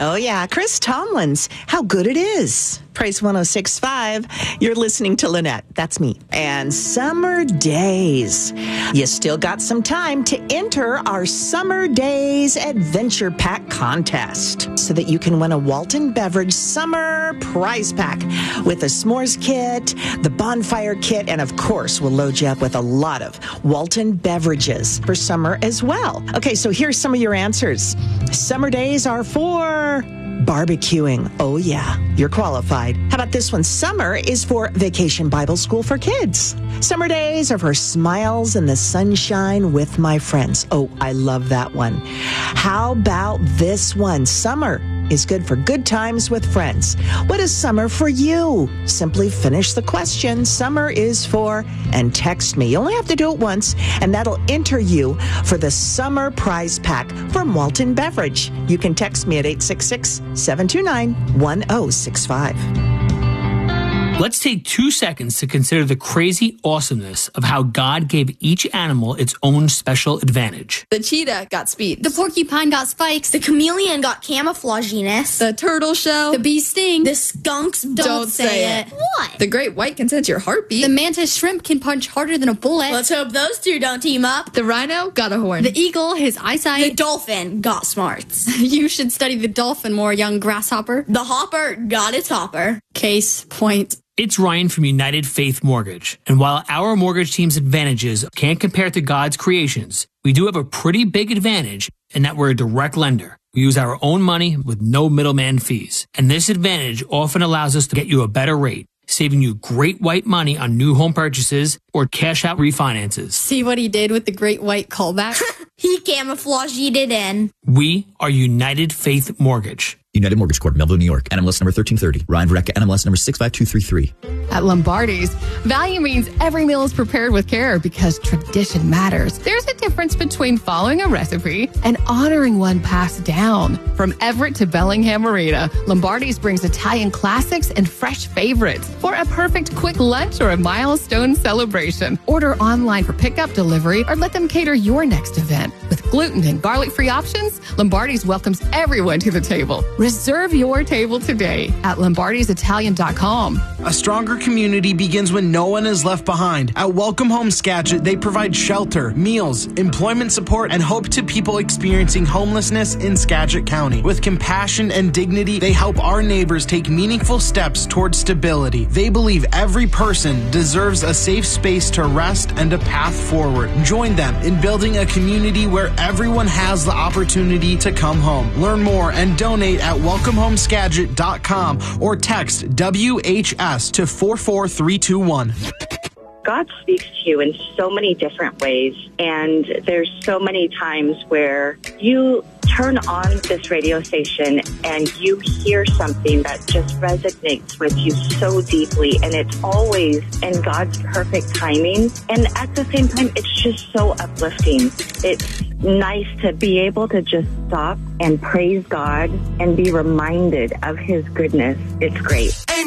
Oh, yeah. Chris Tomlin's How Good It Is. Praise 106.5. You're listening to Lynette. That's me. And Summer Days. You still got some time to enter our Summer Days Adventure Pack contest so that you can win a Walton Beverage Summer Prize Pack with a s'mores kit, the bonfire kit, and of course, we'll load you up with a lot of Walton beverages for summer as well. Okay, so here's some of your answers. Summer days are for barbecuing. Oh, yeah, you're qualified. How about this one? Summer is for Vacation Bible School for kids. Summer days are for smiles in the sunshine with my friends. Oh, I love that one. How about this one? Summer is good for good times with friends. What is summer for you? Simply finish the question. Summer is for, and text me. You only have to do it once, and that'll enter you for the Summer Prize Pack from Walton Beverage. You can text me at 866-729-1065. Let's take 2 seconds to consider the crazy awesomeness of how God gave each animal its own special advantage. The cheetah got speed. The porcupine got spikes. The chameleon got camouflaginess. The turtle shell. The bee sting. The skunks Don't say it. What? The great white can sense your heartbeat. The mantis shrimp can punch harder than a bullet. Let's hope those two don't team up. The rhino got a horn. The eagle, his eyesight. The dolphin got smarts. You should study the dolphin more, young grasshopper. The hopper got its hopper. Case point. It's Ryan from United Faith Mortgage, and while our mortgage team's advantages can't compare to God's creations, we do have a pretty big advantage in that we're a direct lender. We use our own money with no middleman fees, and this advantage often allows us to get you a better rate, saving you great white money on new home purchases or cash out refinances. See what he did with the great white callback? He camouflaged it in. We are United Faith Mortgage. United Mortgage Corp, Melville, New York. NMLS number 1330. Ryan Varecka, NMLS number 65233. At Lombardi's, value means every meal is prepared with care because tradition matters. There's a difference between following a recipe and honoring one passed down. From Everett to Bellingham Marina, Lombardi's brings Italian classics and fresh favorites for a perfect quick lunch or a milestone celebration. Order online for pickup, delivery, or let them cater your next event. With gluten and garlic-free options, Lombardi's welcomes everyone to the table. Reserve your table today at lombardisitalian.com. A stronger community begins when no one is left behind. At Welcome Home Skagit, they provide shelter, meals, employment support, and hope to people experiencing homelessness in Skagit County. With compassion and dignity, they help our neighbors take meaningful steps toward stability. They believe every person deserves a safe space to rest and a path forward. Join them in building a community where everyone has the opportunity to come home. Learn more and donate at welcomehomeskagit.com or text WHS to 44321. God speaks to you in so many different ways, and there's so many times where you turn on this radio station and you hear something that just resonates with you so deeply, and it's always in God's perfect timing. And at the same time, it's just so uplifting. It's nice to be able to just stop and praise God and be reminded of His goodness. It's great.